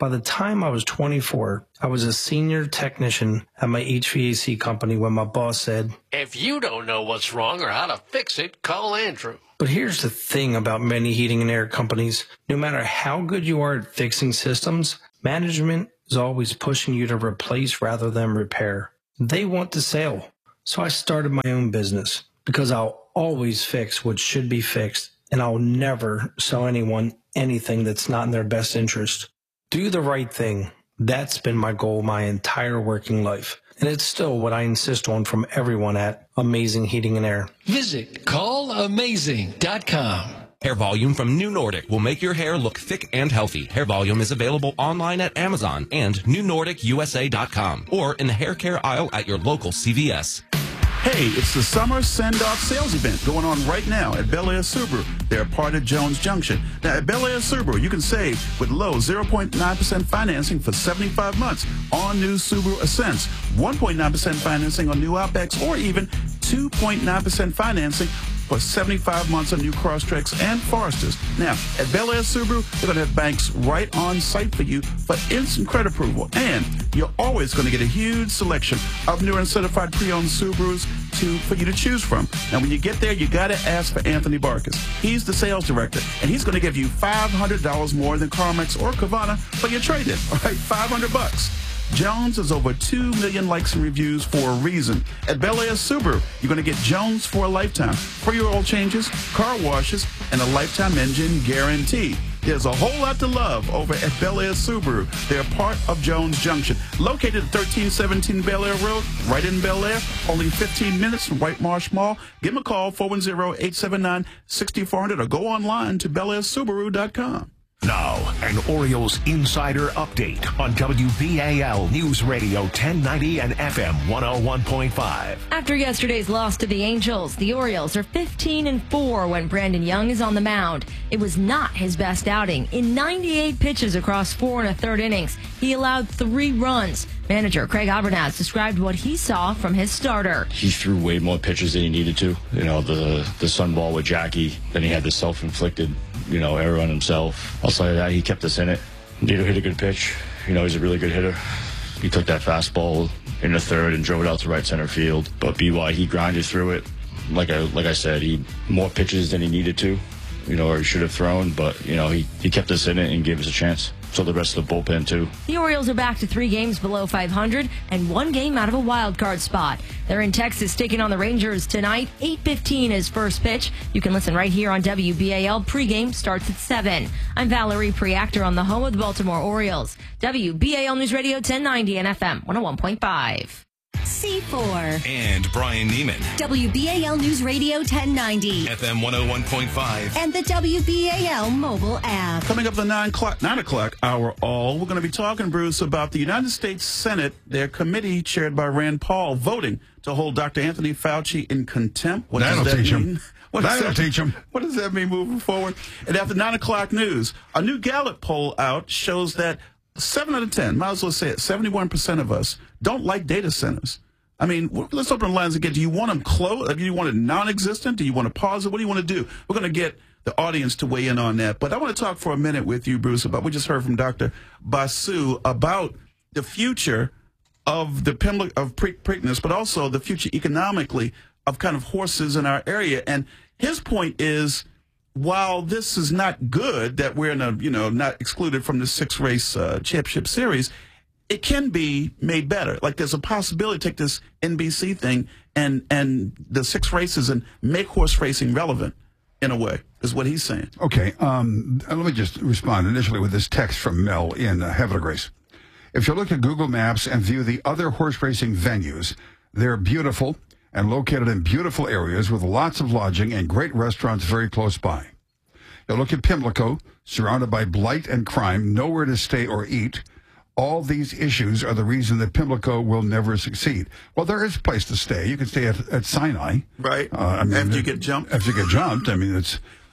By the time I was twenty-four, I was a senior technician at my H V A C company when my boss said, "If you don't know what's wrong or how to fix it, call Andrew." But here's the thing about many heating and air companies. No matter how good you are at fixing systems, management is always pushing you to replace rather than repair. They want the sale. So I started my own business because I'll always fix what should be fixed, and I'll never sell anyone anything that's not in their best interest. Do the right thing. That's been my goal my entire working life. And it's still what I insist on from everyone at Amazing Heating and Air. Visit call amazing dot com. Hair Volume from New Nordic will make your hair look thick and healthy. Hair Volume is available online at Amazon and new nordic u s a dot com or in the hair care aisle at your local C V S. Hey, it's the summer send-off sales event going on right now at Bel Air Subaru. They're part of Jones Junction. Now, at Bel Air Subaru, you can save with low zero point nine percent financing for seventy-five months on new Subaru Ascents, one point nine percent financing on new Outbacks, or even two point nine percent financing for seventy-five months on new Crosstreks and Foresters. Now, at Bel Air Subaru, they're going to have banks right on site for you for instant credit approval. And you're always going to get a huge selection of new and certified pre-owned Subarus to, for you to choose from. Now, when you get there, you got to ask for Anthony Barkis. He's the sales director, and he's going to give you five hundred dollars more than CarMax or Carvana for your trade-in. All right, five hundred bucks. Jones has over two million likes and reviews for a reason. At Bel Air Subaru, you're going to get Jones for a lifetime. Free oil changes, car washes, and a lifetime engine guarantee. There's a whole lot to love over at Bel Air Subaru. They're part of Jones Junction. Located at thirteen seventeen Bel Air Road, right in Bel Air, only fifteen minutes from White Marsh Mall. Give them a call, four one zero, eight seven nine, six four zero zero, or go online to bel air subaru dot com. Now, an Orioles insider update on W B A L News Radio ten ninety and F M one oh one point five. After yesterday's loss to the Angels, the Orioles are fifteen and four when Brandon Young is on the mound. It was not his best outing. In ninety-eight pitches across four and a third innings, he allowed three runs. Manager Craig Abernathy described what he saw from his starter. He threw way more pitches than he needed to. You know, the the sun ball with Jackie, then he had the self-inflicted, you know, error on himself. Outside of that, he kept us in it. Dito hit a good pitch. You know, he's a really good hitter. He took that fastball in the third and drove it out to right center field. But B Y, he grinded through it. Like I like I said, he more pitches than he needed to, you know, or he should have thrown. But, you know, he, he kept us in it and gave us a chance. So the rest of the bullpen, too. The Orioles are back to three games below five hundred and one game out of a wild card spot. They're in Texas taking on the Rangers tonight. eight fifteen is first pitch. You can listen right here on W B A L. Pregame starts at seven. I'm Valerie Preactor on the home of the Baltimore Orioles. W B A L News Radio ten ninety and F M one oh one point five. C four. And Brian Neiman. W B A L News Radio ten ninety. F M one oh one point five. And the W B A L mobile app. Coming up the nine o'clock, nine o'clock hour all, we're going to be talking, Bruce, about the United States Senate, their committee chaired by Rand Paul, voting to hold Doctor Anthony Fauci in contempt. What That'll does that teach mean? him. What does That'll that, teach him. What does that mean moving forward? And after nine o'clock news, a new Gallup poll out shows that seven out of ten, might as well say it, seventy-one percent of us don't like data centers. I mean, let's open the lines again. Do you want them closed? Do you want it non-existent? Do you want to pause it? What do you want to do? We're going to get the audience to weigh in on that. But I want to talk for a minute with you, Bruce, about, we just heard from Doctor Basu about the future of the Pimlico, of Pre- Preakness, but also the future economically of kind of horses in our area. And his point is, while this is not good that we're in a, you know, not excluded from the six race uh, championship series, it can be made better. Like there's a possibility to take this N B C thing and and the six races and make horse racing relevant in a way, is what he's saying. Okay, um, let me just respond initially with this text from Mel in uh, Havilah Grace. If you look at Google Maps and view the other horse racing venues, they're beautiful and located in beautiful areas with lots of lodging and great restaurants very close by. You look at Pimlico, surrounded by blight and crime, nowhere to stay or eat. All these issues are the reason that Pimlico will never succeed. Well, there is a place to stay. You can stay at, at Sinai. Right. Uh, I mean, after you get jumped. After you get jumped. I mean, it's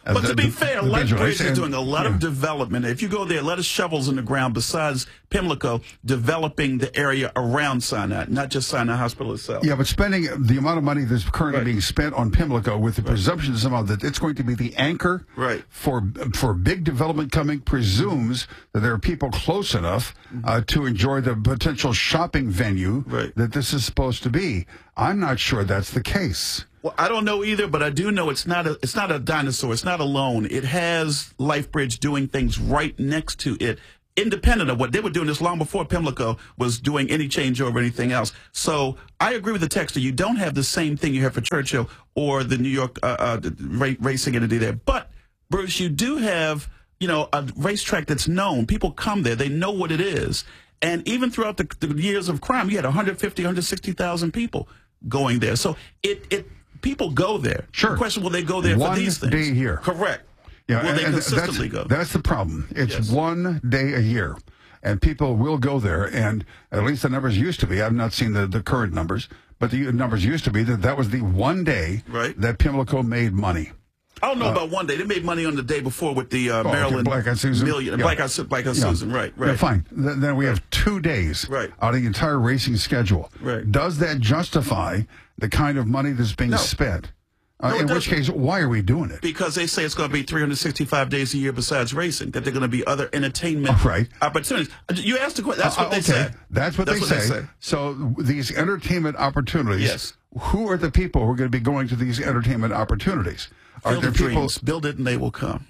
Uh, but the, to be the, fair, the Lethbridge is and, doing a lot yeah. of development. If you go there, a lot of shovels in the ground besides Pimlico, developing the area around Sinai, not just Sinai Hospital itself. Yeah, but spending the amount of money that's currently Right. being spent on Pimlico with the Right. presumption somehow that it's going to be the anchor right. for for big development coming presumes that there are people close enough uh, to enjoy the potential shopping venue Right. that this is supposed to be. I'm not sure that's the case. Well, I don't know either, but I do know it's not a it's not a dinosaur. It's not alone. It has Lethbridge doing things right next to it, independent of what they were doing this long before Pimlico was doing any changeover or anything else. So I agree with the texter. You don't have the same thing you have for Churchill or the New York uh, uh, the ra- racing entity there. But, Bruce, you do have, you know, a racetrack that's known. People come there. They know what it is. And even throughout the, the years of crime, you had one hundred fifty, one hundred sixty thousand people going there. So it, it people go there. Sure. The question, will they go there One for these things? day a year. Correct. Yeah, Will they and consistently that's, go? That's the problem. It's Yes. one day a year, and people will go there. And at least the numbers used to be. I've not seen the, the current numbers, but the numbers used to be that that was the one day Right. that Pimlico made money. I don't know Uh, about one day. They made money on the day before with the uh, Oh, okay, Maryland Black Eyed Susan. Million. Yeah. Black Eyed, Black Eyed Yeah. Susan. Right, right. Yeah, fine. Th- then we have two days Right. out of the entire racing schedule. Right. Does that justify the kind of money that's being No. spent? Uh, No, it in which doesn't. case, why are we doing it? Because they say it's going to be three hundred sixty-five days a year besides racing, that there are going to be other entertainment Oh, right. opportunities. You asked the question. That's Uh, what they okay. said. That's what, That's they, what say. they say. So these entertainment opportunities, Yes. who are the people who are going to be going to these entertainment opportunities? Are Field there of people? dreams. Build it and they will come.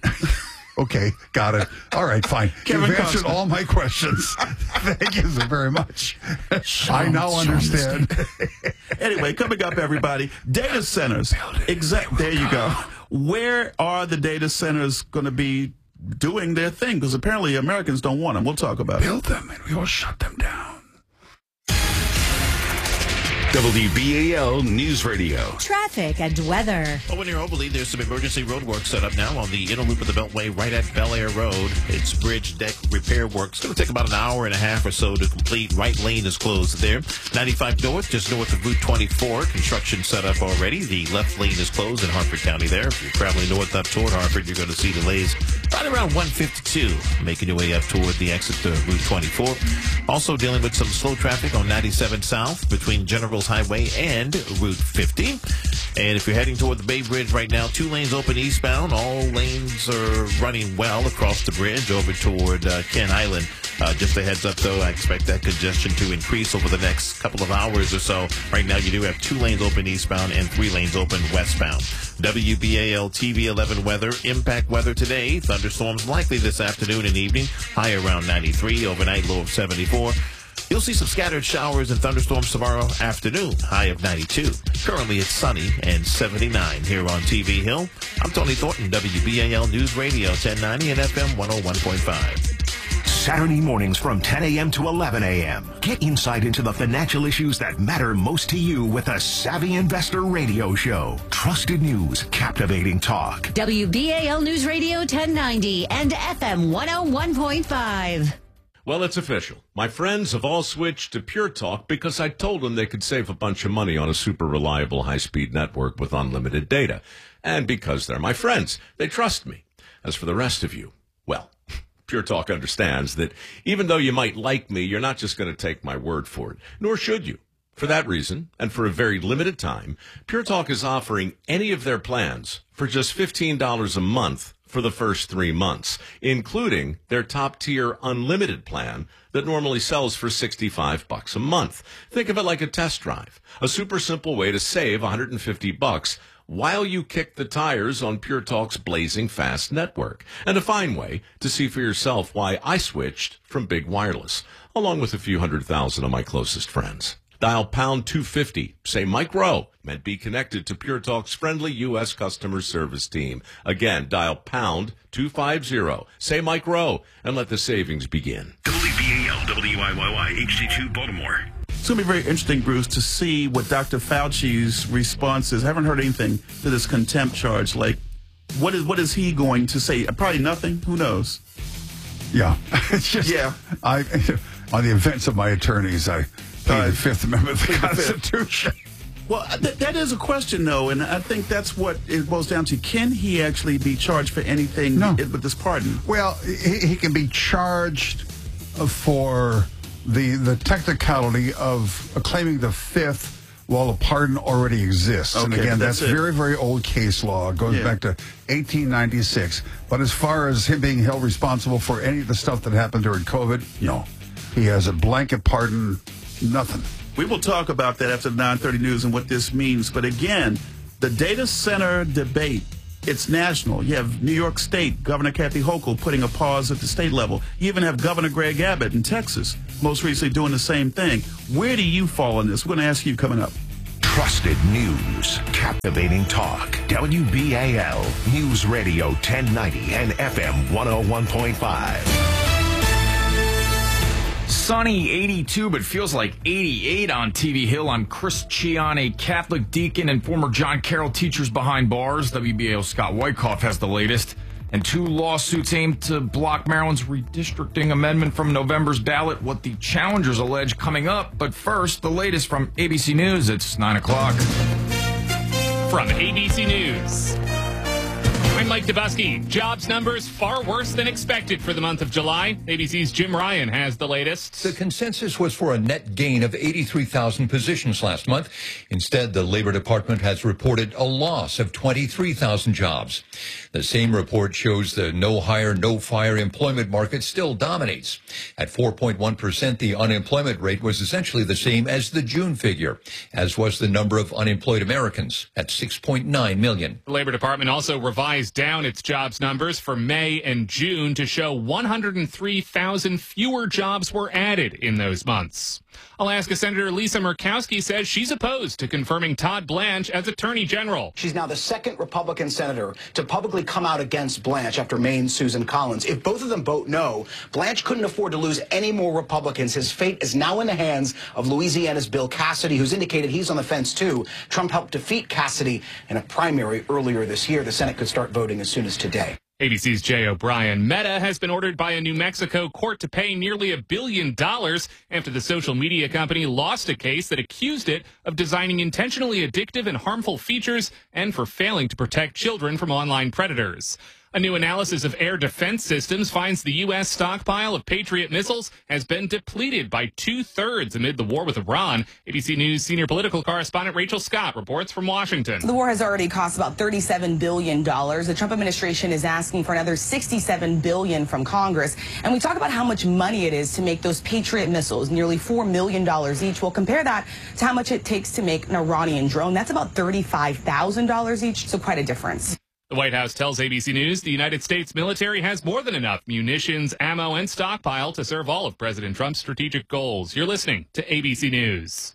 Okay, got it. All right, fine. Kevin You've answered Costner. all my questions. Thank you so very much. I now Sean understand. Anyway, coming up, everybody, data centers. Exact. There you go. Where are the data centers going to be doing their thing? Because apparently Americans don't want them. We'll talk about Build it. them and we will shut them down. W B A L News Radio. Traffic and weather. Well, when you're Oberly, there's some emergency road work set up now on the inner loop of the Beltway right at Bel Air Road. It's bridge deck repair work. It's going to take about an hour and a half or so to complete. Right lane is closed there. ninety-five north, just north of Route twenty-four. Construction set up already. The left lane is closed in Hartford County there. If you're traveling north up toward Hartford, you're going to see delays right around one fifty-two, making your way up toward the exit to Route twenty-four. Also dealing with some slow traffic on ninety-seven south between General's Highway and Route fifty. And if you're heading toward the Bay Bridge right now, two lanes open eastbound. All lanes are running well across the bridge over toward uh, Kent Island. Uh, just a heads up, though, I expect that congestion to increase over the next couple of hours or so. Right now, you do have two lanes open eastbound and three lanes open westbound. W B A L T V eleven weather, impact weather today. Thunderstorms likely this afternoon and evening. High around ninety-three, overnight low of seventy-four. You'll see some scattered showers and thunderstorms tomorrow afternoon, high of ninety-two. Currently, it's sunny and seventy-nine here on T V Hill. I'm Tony Thornton, W B A L News Radio, ten ninety and F M one oh one point five. Saturday mornings from ten a.m. to eleven a.m. Get insight into the financial issues that matter most to you with a Savvy Investor Radio Show. Trusted news, captivating talk. W B A L News Radio ten ninety and F M one oh one point five. Well, it's official. My friends have all switched to Pure Talk because I told them they could save a bunch of money on a super reliable high-speed network with unlimited data. And because they're my friends, they trust me. As for the rest of you, well, Pure Talk understands that even though you might like me, you're not just going to take my word for it, nor should you. For that reason, and for a very limited time, Pure Talk is offering any of their plans for just fifteen dollars a month for the first three months, including their top-tier unlimited plan that normally sells for sixty-five bucks a month. Think of it like a test drive, a super simple way to save one hundred fifty bucks while you kick the tires on Pure Talk's blazing fast network, and a fine way to see for yourself why I switched from Big Wireless, along with a few hundred thousand of my closest friends. Dial pound two fifty, say Mike Rowe, and be connected to Pure Talk's friendly U S customer service team. Again, dial pound two fifty, say Mike Rowe, and let the savings begin. W B A L W I Y Y H D two Baltimore. It's going to be very interesting, Bruce, to see what Doctor Fauci's response is. I haven't heard anything to this contempt charge. Like, what is what is he going to say? Probably nothing. Who knows? Yeah. It's just, yeah. I, on the events of my attorneys, I pay the Fifth Amendment of the Constitution. Well, th- that is a question, though, and I think that's what it boils down to. Can he actually be charged for anything No. with this pardon? Well, he, he can be charged for the the technicality of claiming the fifth while a pardon already exists. Okay, and again, that's that's it. very, very old case law. It goes Yeah. back to eighteen ninety-six. But as far as him being held responsible for any of the stuff that happened during COVID, no. He has a blanket pardon, nothing. We will talk about that after the nine thirty news and what this means. But again, the data center debate, it's national. You have New York State, Governor Kathy Hochul putting a pause at the state level. You even have Governor Greg Abbott in Texas, most recently doing the same thing. Where do you fall in this? We're going to ask you coming up. Trusted news, captivating talk. W B A L News Radio ten ninety and F M one oh one point five. Sunny eighty-two, but feels like eighty-eight on T V Hill. I'm Chris Chian, a Catholic deacon and former John Carroll Teachers Behind Bars. W B A L Scott Wyckoff has the latest. And two lawsuits aimed to block Maryland's redistricting amendment from November's ballot. What the challengers allege coming up. But first, the latest from A B C News. It's nine o'clock. From A B C News, I'm Mike Dabusky. Jobs numbers far worse than expected for the month of July. A B C's Jim Ryan has the latest. The consensus was for a net gain of eighty-three thousand positions last month. Instead, the Labor Department has reported a loss of twenty-three thousand jobs. The same report shows the no hire, no fire employment market still dominates. At four point one percent, the unemployment rate was essentially the same as the June figure, as was the number of unemployed Americans at six point nine million. The Labor Department also revised down its jobs numbers for May and June to show one hundred three thousand fewer jobs were added in those months. Alaska Senator Lisa Murkowski says she's opposed to confirming Todd Blanche as Attorney General. She's now the second Republican senator to publicly come out against Blanche after Maine's Susan Collins. If both of them vote no, Blanche couldn't afford to lose any more Republicans. His fate is now in the hands of Louisiana's Bill Cassidy, who's indicated he's on the fence, too. Trump helped defeat Cassidy in a primary earlier this year. The Senate could start voting as soon as today. A B C's Jay O'Brien. Meta has been ordered by a New Mexico court to pay nearly a billion dollars after the social media company lost a case that accused it of designing intentionally addictive and harmful features and for failing to protect children from online predators. A new analysis of air defense systems finds the U S stockpile of Patriot missiles has been depleted by two-thirds amid the war with Iran. A B C News senior political correspondent Rachel Scott reports from Washington. The war has already cost about thirty-seven billion dollars. The Trump administration is asking for another sixty-seven billion dollars from Congress. And we talk about how much money it is to make those Patriot missiles, nearly four million dollars each. We'll compare that to how much it takes to make an Iranian drone. That's about thirty-five thousand dollars each, so quite a difference. The White House tells A B C News the United States military has more than enough munitions, ammo, and stockpile to serve all of President Trump's strategic goals. You're listening to A B C News.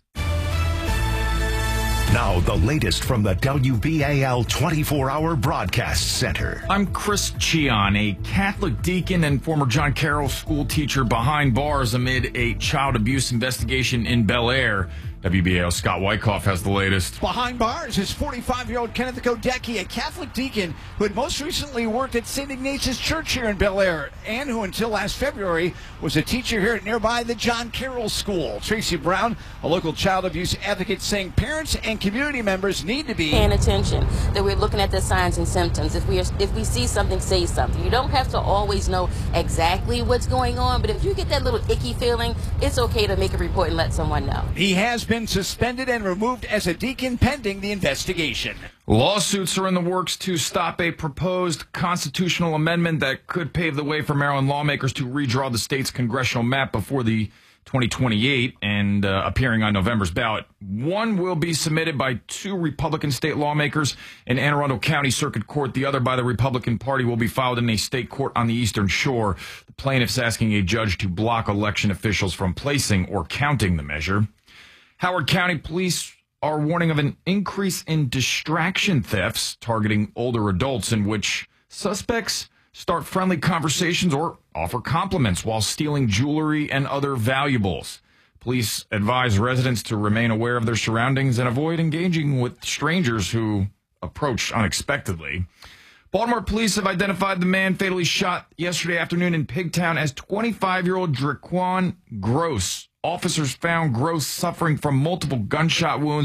Now, the latest from the W B A L twenty-four hour Broadcast Center. I'm Chris Chian, a Catholic deacon and former John Carroll school teacher behind bars amid a child abuse investigation in Bel Air. W B A L Scott Wyckoff has the latest. Behind bars is forty-five-year-old Kenneth Godecki, a Catholic deacon who had most recently worked at Saint Ignatius Church here in Bel Air, and who until last February was a teacher here at nearby the John Carroll School. Tracy Brown, a local child abuse advocate, saying parents and community members need to be paying attention, that we're looking at the signs and symptoms. If we are, if we see something, say something. You don't have to always know exactly what's going on, but if you get that little icky feeling, it's okay to make a report and let someone know. He has been suspended and removed as a deacon pending the investigation. Lawsuits are in the works to stop a proposed constitutional amendment that could pave the way for Maryland lawmakers to redraw the state's congressional map before the twenty twenty-eight and uh, appearing on November's ballot. One will be submitted by two Republican state lawmakers in Anne Arundel County Circuit Court. The other by the Republican Party will be filed in a state court on the Eastern Shore. The plaintiff's asking a judge to block election officials from placing or counting the measure. Howard County Police are warning of an increase in distraction thefts targeting older adults in which suspects start friendly conversations or offer compliments while stealing jewelry and other valuables. Police advise residents to remain aware of their surroundings and avoid engaging with strangers who approach unexpectedly. Baltimore police have identified the man fatally shot yesterday afternoon in Pigtown as twenty-five-year-old Draquan Gross. Officers found Gross suffering from multiple gunshot wounds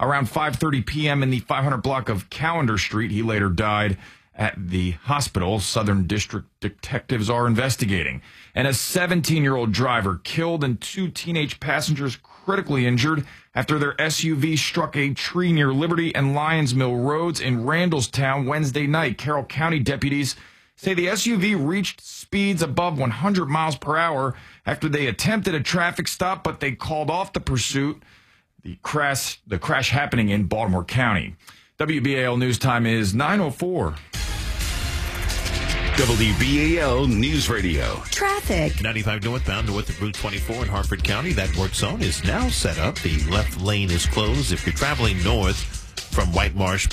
around five thirty p.m. in the five hundred block of Callender Street. He later died at the hospital. Southern District detectives are investigating. And a seventeen-year-old driver killed and two teenage passengers critically injured after their S U V struck a tree near Liberty and Lyons Mill Roads in Randallstown Wednesday night. Carroll County deputies say the S U V reached speeds above one hundred miles per hour after they attempted a traffic stop, but they called off the pursuit. The crash, the crash happening in Baltimore County. W B A L News Time is nine oh four. W B A L News Radio. Traffic. ninety-five northbound north of Route twenty-four in Harford County. That work zone is now set up. The left lane is closed. If you're traveling north from White Marsh